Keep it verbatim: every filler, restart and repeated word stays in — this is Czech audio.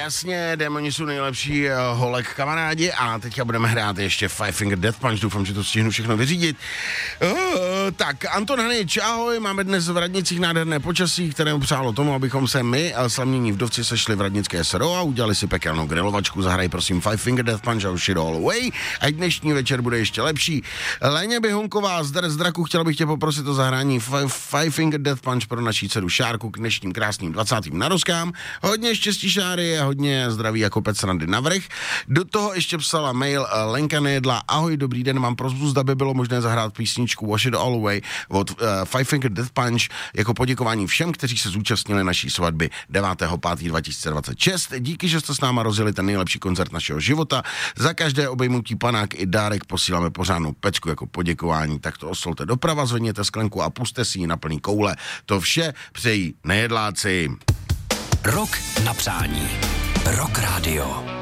jasně, démoni jsou nejlepší, holek kamarádi a teďka budeme hrát ještě Five Finger Death Punch, doufám, že to stihnu všechno vyřídit. Uh, tak, Anton Hanič, ahoj, máme dnes v Radnicích nádherné počasí, které přálo tomu, abychom se my, slavnění vdovci, sešli v Radnické es er o a udělali si pekelnou grilovačku. Zahraj prosím Five Finger Death Punch a už all away, ať dnešní večer bude ještě lepší. Léně Běhonková z Dres Draku, chtěla bych tě poprosit o zahrání Five, five Finger Death Punch pro naší dceru Šárku k dnešním krásným dvacátým narozkám. Hodně štěstí, Šáry, a hodně zdraví jako pec randy navrch. Do toho ještě psala mail Lenka Nejedla. Ahoj, dobrý den, mám prosbu, zda by bylo možné zahrát písničku Wash It All Away od uh, Five Finger Death Punch jako poděkování všem, kteří se zúčastnili naší svatby devátého pátého dva tisíce dvacet šest. Díky, že jste s náma rozjeli ten nejlepší koncert našeho života. Za každé obejmutí panák i dárek posíláme pořádnou pecku jako poděkování. Tak to oslolte doprava, zvedněte sklenku a puste si ji na plný koule. To vše přejí Nejedláci. Rok na přání. Rock Radio.